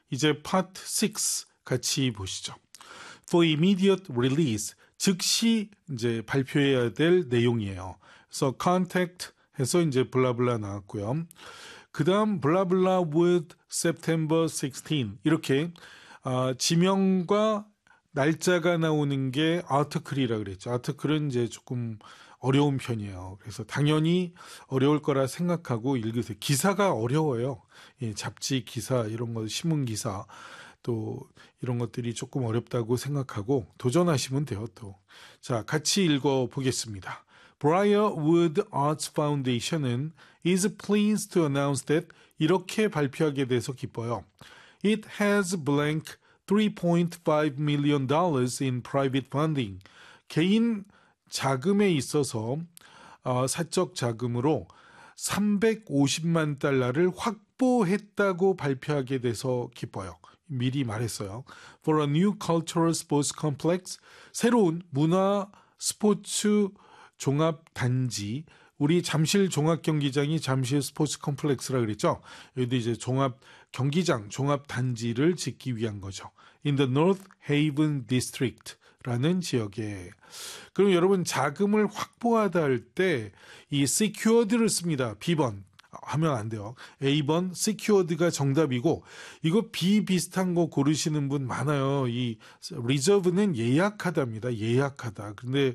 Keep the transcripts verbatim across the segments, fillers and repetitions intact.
이제 파트 육 같이 보시죠. For immediate release, 즉시 이제 발표해야 될 내용이에요. 그래서 contact 해서 이제 블라블라 나왔고요. 그 다음 블라블라 with September sixteenth 이렇게 아, 지명과 날짜가 나오는 게 아티클이라 그랬죠. 아티클은 이제 조금 어려운 편이에요. 그래서 당연히 어려울 거라 생각하고 읽으세요. 기사가 어려워요. 예, 잡지 기사 이런 거 신문 기사 또 이런 것들이 조금 어렵다고 생각하고 도전하시면 돼요. 또 자 같이 읽어보겠습니다. Briarwood Arts Foundation은 is pleased to announce that 이렇게 발표하게 돼서 기뻐요. It has blank three point five million dollars in private funding. 개인 자금에 있어서 어, 사적 자금으로 삼백오십만 달러를 확보했다고 발표하게 돼서 기뻐요. 미리 말했어요. For a new cultural sports complex, 새로운 문화 스포츠 종합단지, 우리 잠실 종합경기장이 잠실 스포츠 컴플렉스라 그랬죠. 여기도 이제 종합 경기장, 종합단지를 짓기 위한 거죠. In the North Haven District라는 지역에. 그럼 여러분 자금을 확보하다 할 때 이 secured를 씁니다. B번 하면 안 돼요. A번 secured가 정답이고 이거 B 비슷한 거 고르시는 분 많아요. 이 reserve는 예약하다입니다. 예약하다. 근데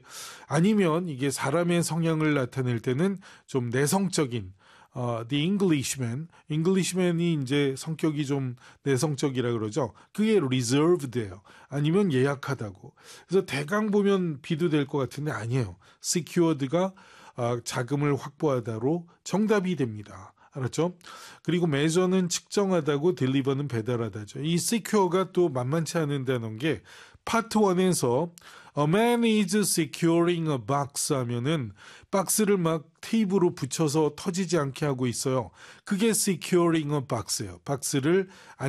아니면 이게 사람의 성향을 나타낼 때는 좀 내성적인 어, the Englishman, Englishman이 이제 성격이 좀 내성적이라 그러죠. 그게 reserved예요. 아니면 예약하다고. 그래서 대강 보면 B도 될 것 같은데 아니에요. secured가 어, 자금을 확보하다로 정답이 됩니다. 알았죠? 그리고 measure는 측정하다고 deliver는 배달하다죠. 이 secure가 또 만만치 않은다는 게 파트 일에서 A man is securing a box 하면은 박스를 막 테이프로 붙여서 터지지 않게 하고 있어요. 그게 securing a box예요. 박스를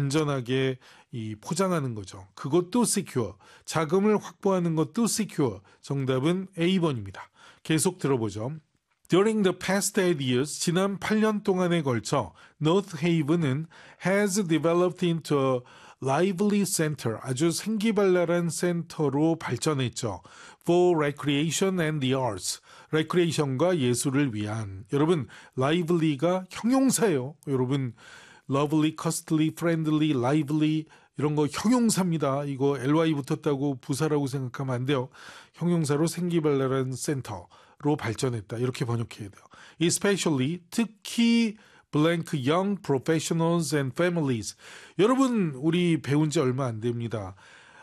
안전하게 이 포장하는 거죠. 그것도 secure. 자금을 확보하는 것도 secure. 정답은 A번입니다. 계속 들어보죠. During the past eight years, 지난 팔 년 동안에 걸쳐 North Haven은 has developed into a lively center, 아주 생기발랄한 센터로 발전했죠. For recreation and the arts, recreation과 예술을 위한. 여러분, lively가 형용사예요. 여러분, lovely, costly, friendly, lively 이런 거 형용사입니다. 이거 ly 붙었다고 부사라고 생각하면 안 돼요. 형용사로 생기발랄한 센터로 발전했다. 이렇게 번역해야 돼요. Especially, 특히 blank young professionals and families. 여러분, 우리 배운 지 얼마 안 됩니다.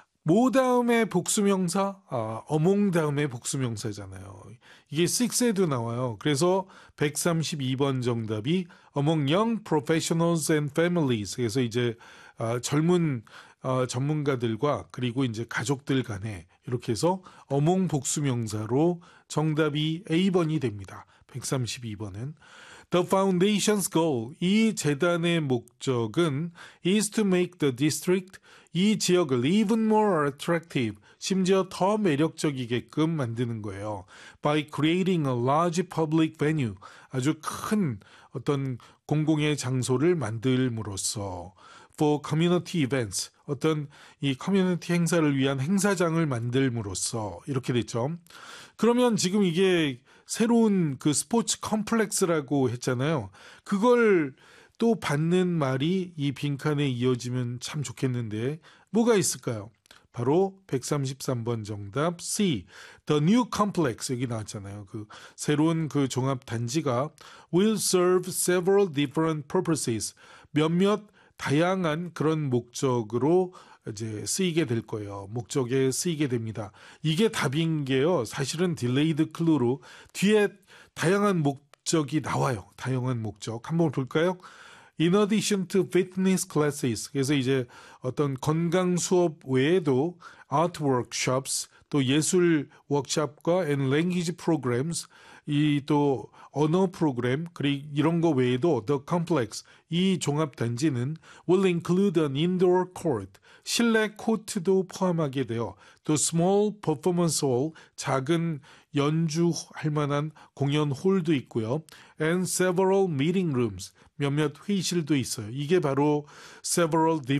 뭐 다음에 복수명사? 아, 어몽 다음에 복수명사잖아요. 이게 육에도 나와요. 그래서 백삼십이 번 정답이 among young professionals and families. 그래서 이제 아, 젊은 어, 전문가들과 그리고 이제 가족들 간에 이렇게 해서 어몽 복수명사로 정답이 A번이 됩니다. 백삼십이 번은 The foundation's goal, 이 재단의 목적은 is to make the district, 이 지역을 even more attractive, 심지어 더 매력적이게끔 만드는 거예요. By creating a large public venue, 아주 큰 어떤 공공의 장소를 만들므로써 for community events, 어떤 이 커뮤니티 행사를 위한 행사장을 만들므로써 이렇게 됐죠. 그러면 지금 이게 새로운 그 스포츠 컴플렉스라고 했잖아요. 그걸 또 받는 말이 이 빈칸에 이어지면 참 좋겠는데 뭐가 있을까요? 바로 백삼십삼 번 정답 C. The new complex 여기 나왔잖아요. 그 새로운 그 종합 단지가 will serve several different purposes. 몇몇 다양한 그런 목적으로 이제 쓰이게 될 거예요. 목적에 쓰이게 됩니다. 이게 답인 게요. 사실은 딜레이드 클루로 뒤에 다양한 목적이 나와요. 다양한 목적. 한번 볼까요? In addition to fitness classes. 그래서 이제 어떤 건강 수업 외에도 art workshops, 또 예술 워크숍과 and language programs, 이 또 언어 프로그램, 그리고 이런 거 외에도 the complex, 이 종합 단지는 will include an indoor court, 실내 코트도 포함하게 돼요. 또 small performance hall, 작은 연주할 만한 공연 홀도 있고요. and several meeting rooms, 몇몇 회의실도 있어요. 이게 바로 several